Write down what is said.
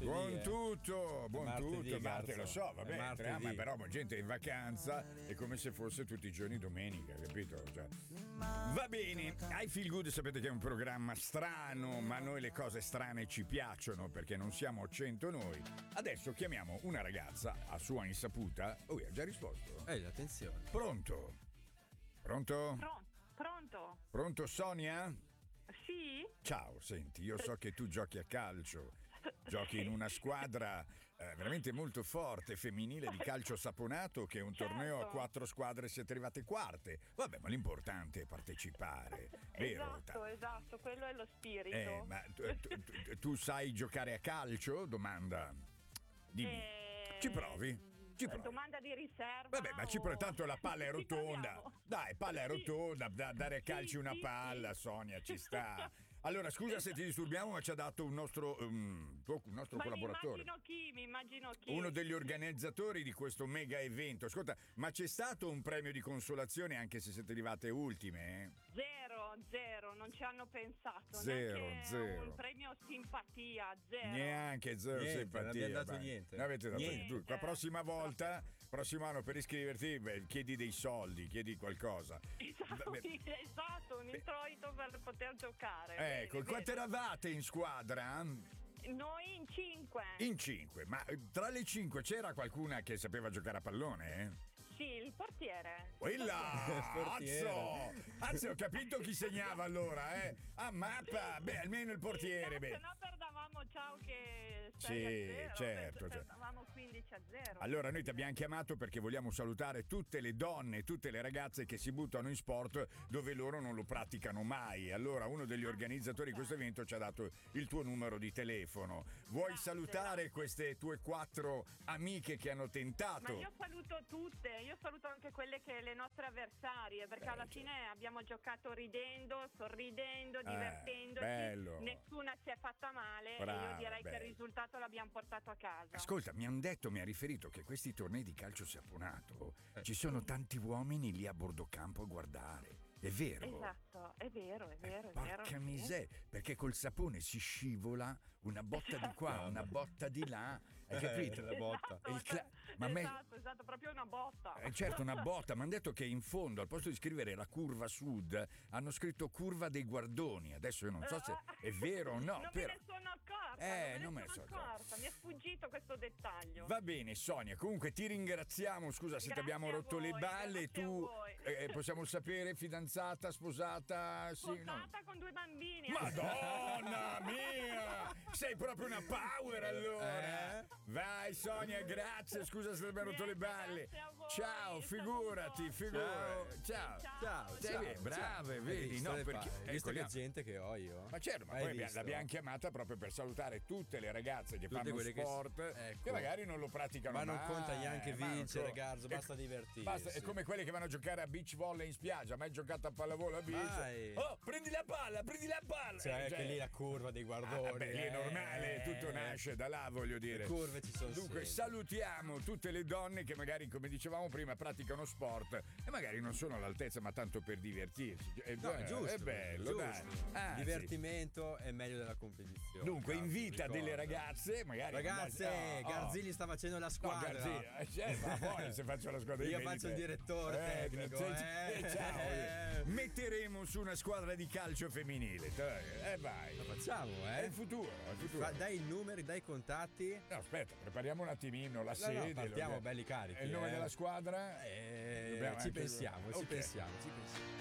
Buon tutto, martedì, lo so, vabbè, ma però gente in vacanza è come se fosse tutti i giorni domenica, capito? Cioè, va bene, I Feel Good sapete che è un programma strano, ma noi le cose strane ci piacciono perché non siamo 100 noi. Adesso chiamiamo una ragazza a sua insaputa. Oh, ha già risposto? Attenzione. Pronto? Pronto? Pronto Sonia? Sì? Ciao, senti, io so che tu giochi a calcio, giochi in una squadra veramente molto forte, femminile di calcio saponato, che è un torneo a 4 squadre, siete arrivate quarte. Vabbè, ma l'importante è partecipare, vero? Esatto, quello è lo spirito. Ma tu sai giocare a calcio? Domanda. Dimmi, ci provi? Domanda di riserva. Vabbè, ma ci provi, tanto la palla è rotonda. Parliamo. Dai, palla è rotonda, dare a calci una palla, sì. Sonia, ci sta. Allora, scusa se ti disturbiamo, ma ci ha dato un nostro collaboratore. Mi immagino chi. Uno degli organizzatori di questo mega evento. Ascolta, ma c'è stato un premio di consolazione anche se siete arrivate ultime? Zero, non ci hanno pensato. Zero. Un premio simpatia, zero. Neanche zero simpatia. Non abbiamo dato niente. Non avete dato Niente. niente. La prossima volta, prossimo anno per iscriverti, chiedi dei soldi, chiedi qualcosa. Esatto, un introito per poter giocare. Ecco, quante eravate in squadra? Noi in 5. In 5, ma tra le 5 c'era qualcuna che sapeva giocare a pallone? Sì, il portiere. Quella! Azzo, ho capito chi segnava allora, A mappa! Beh, almeno il portiere, Se no perdavamo, ciao che 6 Sì, a 0, certo. perdavamo 15 a 0. Allora noi ti abbiamo chiamato perché vogliamo salutare tutte le donne, tutte le ragazze che si buttano in sport dove loro non lo praticano mai. Allora uno degli organizzatori di questo evento ci ha dato il tuo numero di telefono. Vuoi salutare queste tue 4 amiche che hanno tentato? Ma io saluto tutte, io saluto anche quelle che le nostre avversarie, perché alla fine abbiamo giocato ridendo, sorridendo, divertendoci. Bello. Nessuna si è fatta male. Brava, e io direi bello. che il risultato l'abbiamo portato a casa. Ascolta, mi ha riferito che questi tornei di calcio saponato ci sono tanti uomini lì a bordo campo a guardare. È vero? Esatto, è vero. Porca miseria, perché col sapone si scivola una botta di qua, una botta di là, hai capito? La botta. Esatto, proprio una botta. Certo, una botta. Mi hanno detto che in fondo, al posto di scrivere la curva sud, hanno scritto curva dei guardoni. Adesso io non so se è vero o no. Non me ne sono accorta. Non me ne sono accorta. Mi è sfuggito questo dettaglio. Va bene, Sonia, comunque ti ringraziamo. Scusa se ti abbiamo rotto le balle. Tu possiamo sapere, fidanzata, sposata? Sposata con 2 bambini. Madonna mia! Sei proprio una power allora! Vai Sonia, grazie, scusa se ti abbiamo rotto le balle. Ciao, figurati. Ciao. Brave, vedi, no? Perché visto che gente che ho io. Ma certo, ma poi l'abbiamo chiamata proprio per salutare tutte le ragazze che fanno sport che magari non lo praticano mai. Ma non conta neanche vincere, Garzo, basta divertirsi. È come quelli che vanno a giocare a beach volley in spiaggia, mai giocato a pallavolo a beach. Oh, prendi la palla! Cioè, che lì la curva dei guardoni. Lì è normale, tutto nasce da là, voglio dire. Le curve ci sono. Dunque, salutiamo tutte le donne che magari, come dicevamo prima, praticano sport e magari non sono all'altezza, ma tanto per divertirsi. È giusto. È bello, giusto. dai. Divertimento è meglio della competizione. Dunque, invita delle ragazze, magari. Ragazze, Garzilli sta facendo la squadra. No, ma poi se faccio la squadra io faccio il direttore tecnico. Ciao. Metteremo su una squadra di calcio femminile. Vai. Lo facciamo, È il futuro. Dai i numeri, dai i contatti. No, aspetta, prepariamo un attimino la sede. Partiamo belli carichi. E il nome della squadra? Ci pensiamo.